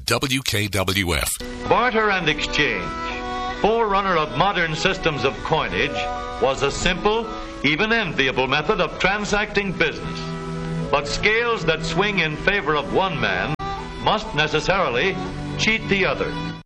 WKWF. Barter and exchange, forerunner of modern systems of coinage, was a simple, even enviable method of transacting business. But scales that swing in favor of one man must necessarily cheat the other.